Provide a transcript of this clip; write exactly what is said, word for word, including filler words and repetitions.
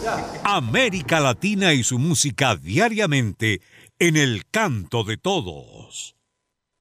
América Latina y su música diariamente en el canto de todos.